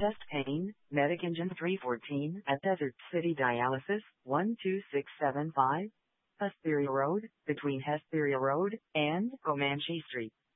Chest pain, Medic Engine 314 at Desert City Dialysis, 12675. Hesperia Road, between Hesperia Road and Comanche Street.